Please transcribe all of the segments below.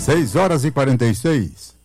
6h46.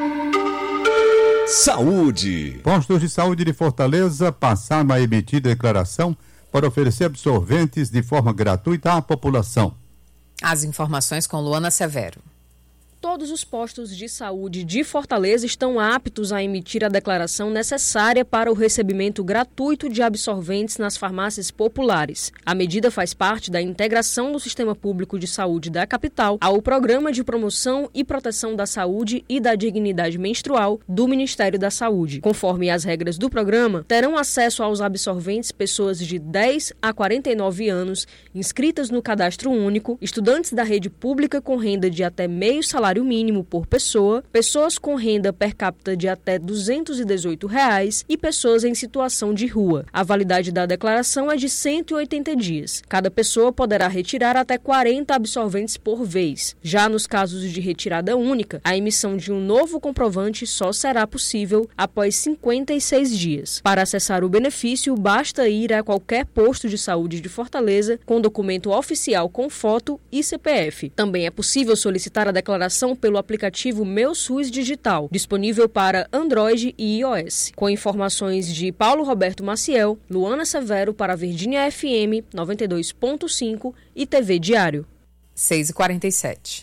Saúde. Postos de saúde de Fortaleza passaram a emitir declaração para oferecer absorventes de forma gratuita à população. As informações com Luana Severo. Todos os postos de saúde de Fortaleza estão aptos a emitir a declaração necessária para o recebimento gratuito de absorventes nas farmácias populares. A medida faz parte da integração do Sistema Público de Saúde da capital ao Programa de Promoção e Proteção da Saúde e da Dignidade Menstrual do Ministério da Saúde. Conforme as regras do programa, terão acesso aos absorventes pessoas de 10 a 49 anos, inscritas no Cadastro Único, estudantes da rede pública com renda de até meio salário mínimo por pessoa, pessoas com renda per capita de até R$ 218 e pessoas em situação de rua. A validade da declaração é de 180 dias. Cada pessoa poderá retirar até 40 absorventes por vez. Já nos casos de retirada única, a emissão de um novo comprovante só será possível após 56 dias. Para acessar o benefício, basta ir a qualquer posto de saúde de Fortaleza com documento oficial com foto e CPF. Também é possível solicitar a declaração pelo aplicativo Meu SUS Digital, disponível para Android e iOS. Com informações de Paulo Roberto Maciel, Luana Severo para Verdinha FM 92.5 e TV Diário. 6h47.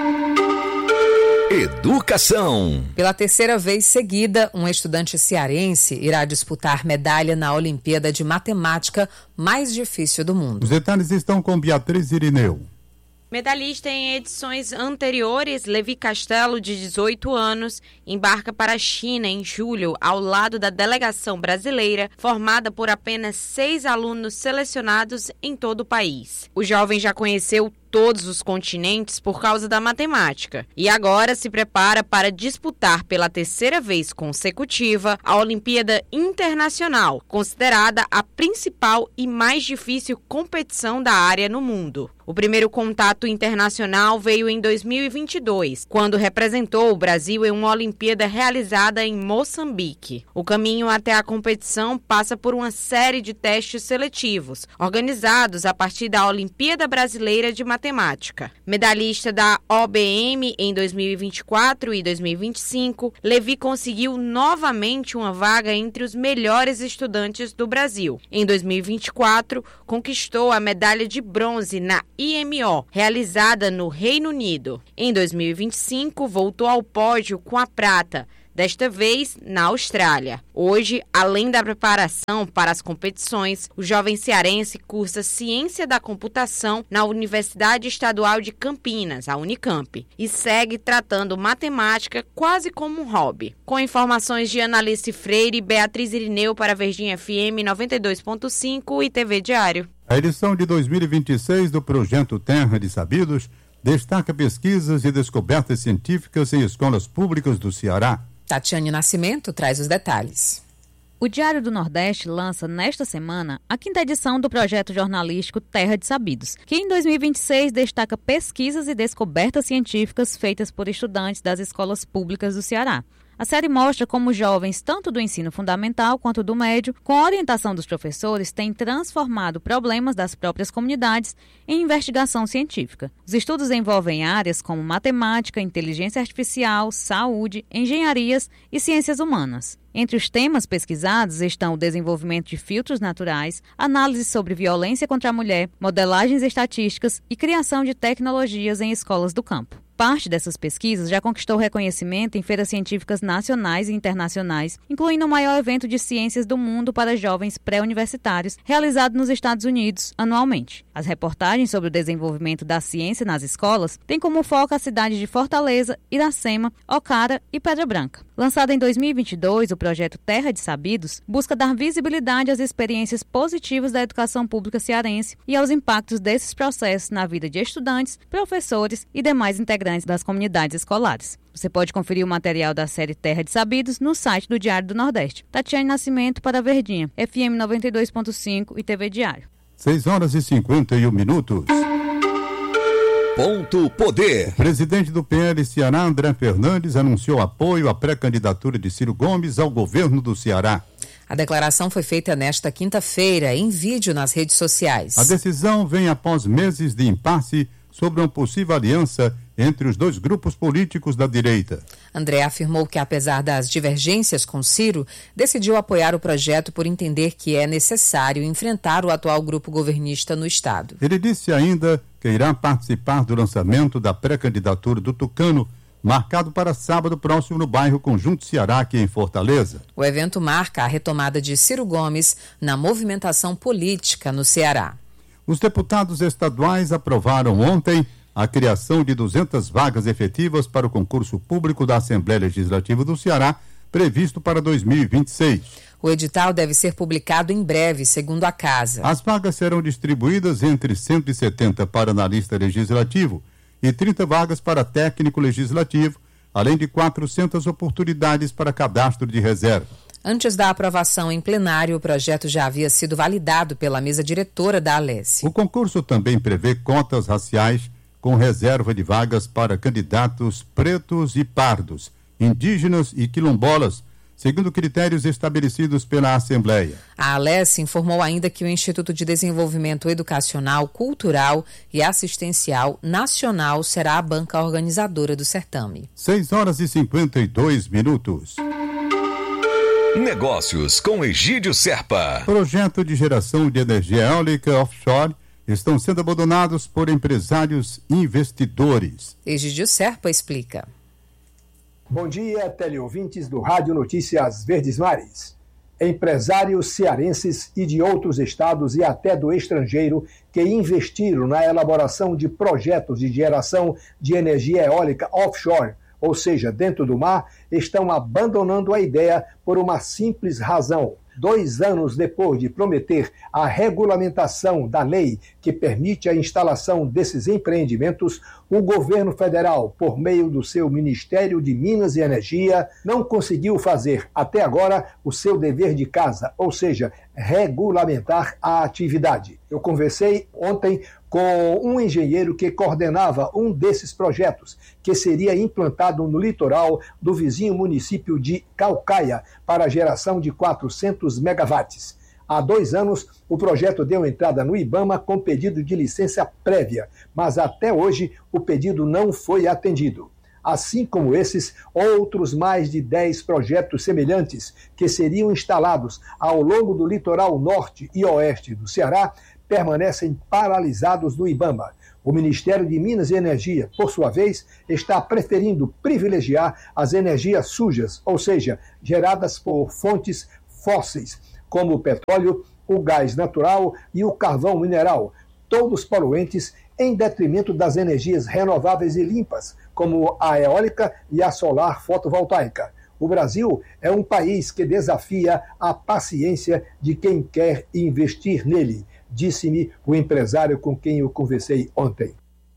Educação. Pela terceira vez seguida, um estudante cearense irá disputar medalha na Olimpíada de Matemática mais difícil do mundo. Os detalhes estão com Beatriz Irineu. Medalhista em edições anteriores, Levi Castelo, de 18 anos, embarca para a China em julho, ao lado da delegação brasileira, formada por apenas 6 alunos selecionados em todo o país. O jovem já conheceu todos os continentes por causa da matemática e agora se prepara para disputar pela terceira vez consecutiva a Olimpíada Internacional, considerada a principal e mais difícil competição da área no mundo. O primeiro contato internacional veio em 2022, quando representou o Brasil em uma Olimpíada realizada em Moçambique. O caminho até a competição passa por uma série de testes seletivos, organizados a partir da Olimpíada Brasileira de Matemática. Medalhista da OBM em 2024 e 2025, Levi conseguiu novamente uma vaga entre os melhores estudantes do Brasil. Em 2024, conquistou a medalha de bronze na IMO, realizada no Reino Unido. Em 2025, voltou ao pódio com a prata, desta vez na Austrália. Hoje, além da preparação para as competições, o jovem cearense cursa Ciência da Computação na Universidade Estadual de Campinas, a Unicamp, e segue tratando matemática quase como um hobby. Com informações de Analice Freire e Beatriz Irineu para Verdinha FM 92.5 e TV Diário. A edição de 2026 do Projeto Terra de Sabidos destaca pesquisas e descobertas científicas em escolas públicas do Ceará. Tatiane Nascimento traz os detalhes. O Diário do Nordeste lança nesta semana a 5ª edição do projeto jornalístico Terra de Sabidos, que em 2026 destaca pesquisas e descobertas científicas feitas por estudantes das escolas públicas do Ceará. A série mostra como jovens, tanto do ensino fundamental quanto do médio, com a orientação dos professores, têm transformado problemas das próprias comunidades em investigação científica. Os estudos envolvem áreas como matemática, inteligência artificial, saúde, engenharias e ciências humanas. Entre os temas pesquisados estão o desenvolvimento de filtros naturais, análise sobre violência contra a mulher, modelagens estatísticas e criação de tecnologias em escolas do campo. Parte dessas pesquisas já conquistou reconhecimento em feiras científicas nacionais e internacionais, incluindo o maior evento de ciências do mundo para jovens pré-universitários, realizado nos Estados Unidos anualmente. As reportagens sobre o desenvolvimento da ciência nas escolas têm como foco as cidades de Fortaleza, Iracema, Ocara e Pedra Branca. Lançado em 2022, o projeto Terra de Sabidos busca dar visibilidade às experiências positivas da educação pública cearense e aos impactos desses processos na vida de estudantes, professores e demais integrantes das comunidades escolares. Você pode conferir o material da série Terra de Sabidos no site do Diário do Nordeste. Tatiane Nascimento para Verdinha, FM 92.5 e TV Diário. 6h51. Ponto Poder. Presidente do PL Ceará, André Fernandes, anunciou apoio à pré-candidatura de Ciro Gomes ao governo do Ceará. A declaração foi feita nesta quinta-feira, em vídeo nas redes sociais. A decisão vem após meses de impasse sobre uma possível aliança entre os dois grupos políticos da direita. André afirmou que, apesar das divergências com Ciro, decidiu apoiar o projeto por entender que é necessário enfrentar o atual grupo governista no Estado. Ele disse ainda que irá participar do lançamento da pré-candidatura do Tucano, marcado para sábado próximo no bairro Conjunto Ceará, aqui em Fortaleza. O evento marca a retomada de Ciro Gomes na movimentação política no Ceará. Os deputados estaduais aprovaram ontem a criação de 200 vagas efetivas para o concurso público da Assembleia Legislativa do Ceará, previsto para 2026. O edital deve ser publicado em breve, segundo a Casa. As vagas serão distribuídas entre 170 para analista legislativo e 30 vagas para técnico legislativo, além de 400 oportunidades para cadastro de reserva. Antes da aprovação em plenário, o projeto já havia sido validado pela mesa diretora da Alesse. O concurso também prevê cotas raciais com reserva de vagas para candidatos pretos e pardos, indígenas e quilombolas, segundo critérios estabelecidos pela Assembleia. A Alesse informou ainda que o Instituto de Desenvolvimento Educacional, Cultural e Assistencial Nacional será a banca organizadora do certame. 6h52. Negócios com Egídio Serpa. Projeto de geração de energia eólica offshore estão sendo abandonados por empresários investidores. Egídio Serpa explica. Bom dia, teleouvintes do Rádio Notícias Verdes Mares. Empresários cearenses e de outros estados e até do estrangeiro que investiram na elaboração de projetos de geração de energia eólica offshore, ou seja, dentro do mar, estão abandonando a ideia por uma simples razão. 2 anos depois de prometer a regulamentação da lei que permite a instalação desses empreendimentos, o governo federal, por meio do seu Ministério de Minas e Energia, não conseguiu fazer até agora o seu dever de casa, ou seja, regulamentar a atividade. Eu conversei ontem com um engenheiro que coordenava um desses projetos, que seria implantado no litoral do vizinho município de Caucaia, para a geração de 400 megawatts. Há 2 anos, o projeto deu entrada no IBAMA com pedido de licença prévia, mas até hoje o pedido não foi atendido. Assim como esses, outros mais de 10 projetos semelhantes que seriam instalados ao longo do litoral norte e oeste do Ceará permanecem paralisados no IBAMA. O Ministério de Minas e Energia, por sua vez, está preferindo privilegiar as energias sujas, ou seja, geradas por fontes fósseis, como o petróleo, o gás natural e o carvão mineral, todos poluentes, em detrimento das energias renováveis e limpas, como a eólica e a solar fotovoltaica. O Brasil é um país que desafia a paciência de quem quer investir nele, disse-me o empresário com quem eu conversei ontem.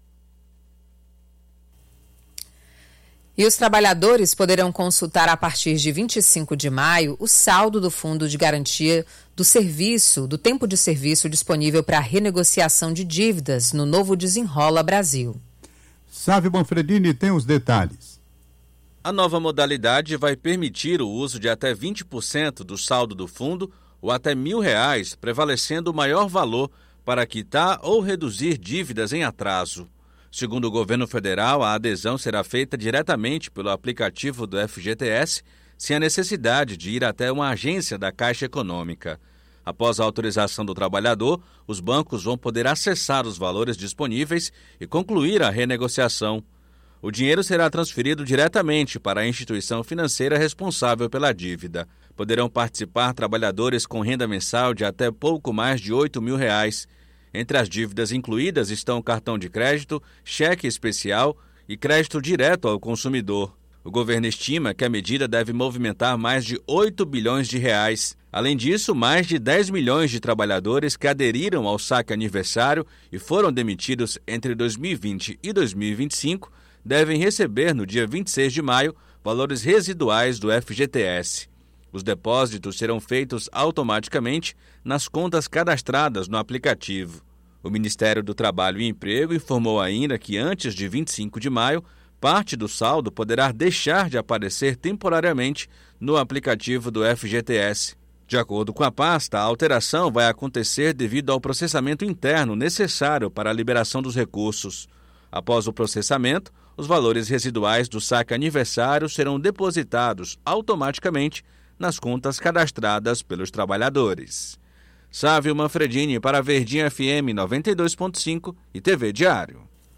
E os trabalhadores poderão consultar a partir de 25 de maio o saldo do Fundo de Garantia do tempo de serviço disponível para renegociação de dívidas no novo Desenrola Brasil. Sávio Manfredini tem os detalhes. A nova modalidade vai permitir o uso de até 20% do saldo do fundo ou até R$1.000, prevalecendo o maior valor para quitar ou reduzir dívidas em atraso. Segundo o governo federal, a adesão será feita diretamente pelo aplicativo do FGTS, sem a necessidade de ir até uma agência da Caixa Econômica. Após a autorização do trabalhador, os bancos vão poder acessar os valores disponíveis e concluir a renegociação. O dinheiro será transferido diretamente para a instituição financeira responsável pela dívida. Poderão participar trabalhadores com renda mensal de até pouco mais de R$8.000. Entre as dívidas incluídas estão cartão de crédito, cheque especial e crédito direto ao consumidor. O governo estima que a medida deve movimentar mais de R$8 bilhões. Além disso, mais de 10 milhões de trabalhadores que aderiram ao saque aniversário e foram demitidos entre 2020 e 2025 devem receber no dia 26 de maio valores residuais do FGTS. Os depósitos serão feitos automaticamente nas contas cadastradas no aplicativo. O Ministério do Trabalho e Emprego informou ainda que antes de 25 de maio, parte do saldo poderá deixar de aparecer temporariamente no aplicativo do FGTS. De acordo com a pasta, a alteração vai acontecer devido ao processamento interno necessário para a liberação dos recursos. Após o processamento, os valores residuais do saque aniversário serão depositados automaticamente nas contas cadastradas pelos trabalhadores. Sávio Manfredini para Verdinha FM 92.5 e TV Diário.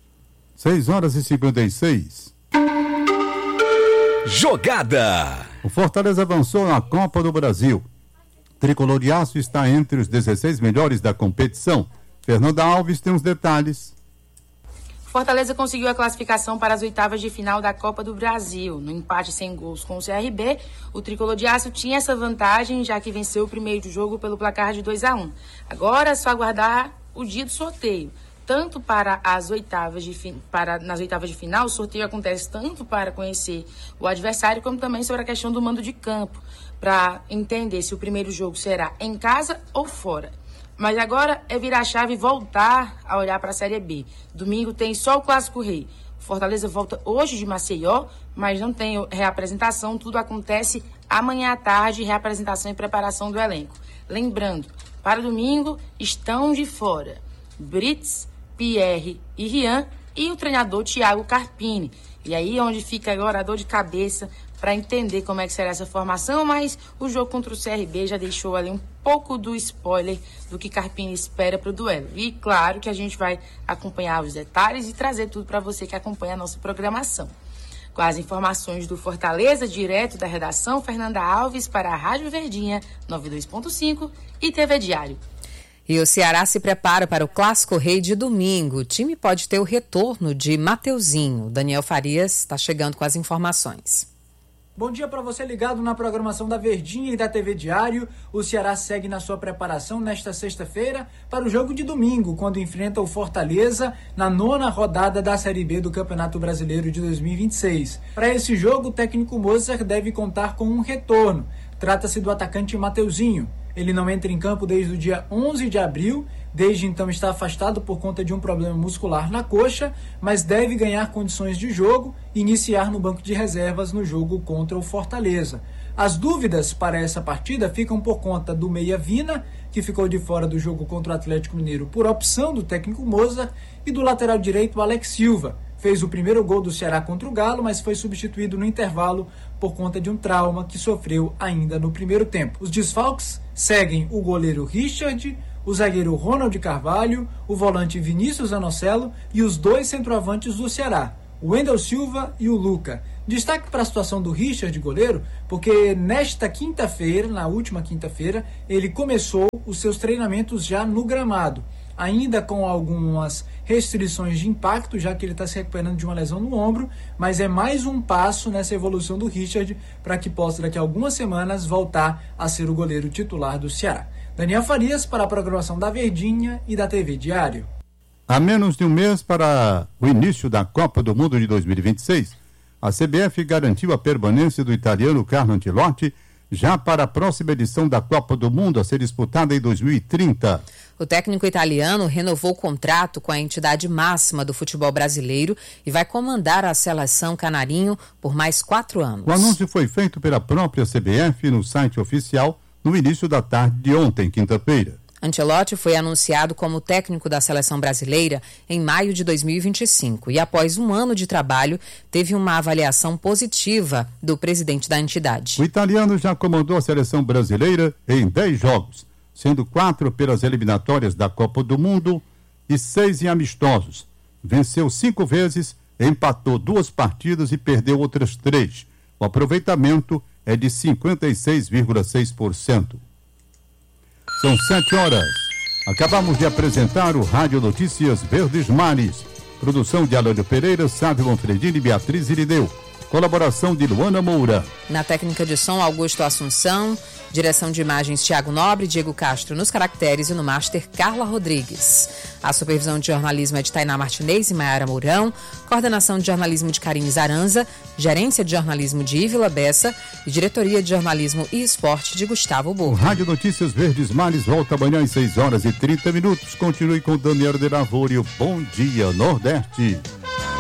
6h56. Jogada. O Fortaleza avançou na Copa do Brasil. Tricolor de Aço está entre os 16 melhores da competição. Fernanda Alves tem os detalhes. Fortaleza conseguiu a classificação para as oitavas de final da Copa do Brasil. No empate sem gols com o CRB, o Tricolor de Aço tinha essa vantagem, já que venceu o primeiro jogo pelo placar de 2-1. Agora é só aguardar o dia do sorteio. Tanto para nas oitavas de final, o sorteio acontece tanto para conhecer o adversário, como também sobre a questão do mando de campo, para entender se o primeiro jogo será em casa ou fora. Mas agora é virar a chave e voltar a olhar para a Série B. Domingo tem só o Clássico Rei. Fortaleza volta hoje de Maceió, mas não tem reapresentação. Tudo acontece amanhã à tarde, reapresentação e preparação do elenco. Lembrando, para domingo estão de fora Brits, Pierre e Rian e o treinador Thiago Carpini. E aí é onde fica agora a dor de cabeça para entender como é que será essa formação, mas o jogo contra o CRB já deixou ali um pouco do spoiler do que Carpini espera para o duelo. E claro que a gente vai acompanhar os detalhes e trazer tudo para você que acompanha a nossa programação. Com as informações do Fortaleza, direto da redação, Fernanda Alves para a Rádio Verdinha 92.5 e TV Diário. E o Ceará se prepara para o Clássico Rei de domingo. O time pode ter o retorno de Mateuzinho. Daniel Farias está chegando com as informações. Bom dia para você ligado na programação da Verdinha e da TV Diário. O Ceará segue na sua preparação nesta sexta-feira para o jogo de domingo, quando enfrenta o Fortaleza na 9ª rodada da Série B do Campeonato Brasileiro de 2026. Para esse jogo, o técnico Mozart deve contar com um retorno. Trata-se do atacante Mateuzinho. Ele não entra em campo desde o dia 11 de abril, desde então está afastado por conta de um problema muscular na coxa, mas deve ganhar condições de jogo e iniciar no banco de reservas no jogo contra o Fortaleza. As dúvidas para essa partida ficam por conta do meia Vina, que ficou de fora do jogo contra o Atlético Mineiro por opção do técnico Mozart, e do lateral direito Alex Silva. Fez o primeiro gol do Ceará contra o Galo, mas foi substituído no intervalo por conta de um trauma que sofreu ainda no primeiro tempo. Os desfalques seguem o goleiro Richard, o zagueiro Ronald Carvalho, o volante Vinícius Anocelo e os dois centroavantes do Ceará, o Wendel Silva e o Luca. Destaque para a situação do Richard, goleiro, porque nesta quinta-feira, na última quinta-feira, ele começou os seus treinamentos já no gramado, ainda com algumas restrições de impacto, já que ele está se recuperando de uma lesão no ombro, mas é mais um passo nessa evolução do Richard para que possa daqui a algumas semanas voltar a ser o goleiro titular do Ceará. Daniel Farias para a programação da Verdinha e da TV Diário. A menos de um mês para o início da Copa do Mundo de 2026, a CBF garantiu a permanência do italiano Carlo Ancelotti já para a próxima edição da Copa do Mundo a ser disputada em 2030. O técnico italiano renovou o contrato com a entidade máxima do futebol brasileiro e vai comandar a seleção canarinho por mais 4 anos. O anúncio foi feito pela própria CBF no site oficial no início da tarde de ontem, quinta-feira. Ancelotti foi anunciado como técnico da seleção brasileira em maio de 2025 e, após um ano de trabalho, teve uma avaliação positiva do presidente da entidade. O italiano já comandou a seleção brasileira em 10 jogos, sendo 4 pelas eliminatórias da Copa do Mundo e 6 em amistosos. Venceu 5 vezes, empatou 2 partidas e perdeu outras 3. O aproveitamento é de 56,6%. São 7 horas. Acabamos de apresentar o Rádio Notícias Verdes Mares. Produção de Alânio Pereira, Sávio Manfredini e Beatriz Irineu. Colaboração de Luana Moura. Na técnica de som, Augusto Assunção. Direção de imagens, Thiago Nobre, Diego Castro nos caracteres e no master, Carla Rodrigues. A supervisão de jornalismo é de Tainá Martinez e Maiara Mourão. Coordenação de jornalismo de Karine Zaranza. Gerência de jornalismo de Ívila Bessa. E diretoria de jornalismo e esporte de Gustavo Borro. O Rádio Notícias Verdes Mares volta amanhã às 6h30. Continue com Daniel de Lavoura e o Bom Dia Nordeste.